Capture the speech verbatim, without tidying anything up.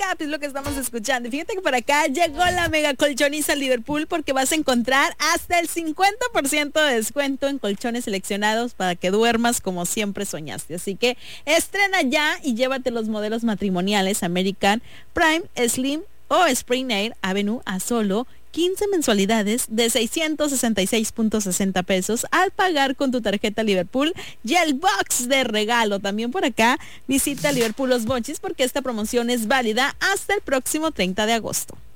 Up es lo que estamos escuchando. Y fíjate que por acá llegó la mega colchoniza Liverpool porque vas a encontrar hasta el cincuenta por ciento de descuento en colchones seleccionados para que duermas como siempre soñaste. Así que estrena ya y llévate los modelos matrimoniales American Prime, Slim o Spring Air Avenue a solo quince mensualidades de seiscientos sesenta y seis punto sesenta pesos al pagar con tu tarjeta Liverpool y el box de regalo. También por acá visita Liverpool Los Mochis porque esta promoción es válida hasta el próximo treinta de agosto.